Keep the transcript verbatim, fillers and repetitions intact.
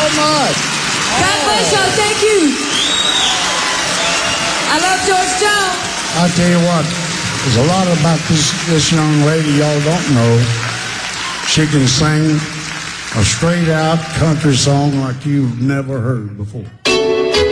much. God bless y'all. Thank you. I love George Jones. I'll tell you what, there's a lot about this, this young lady y'all don't know. She can sing a straight-out country song like you've never heard before.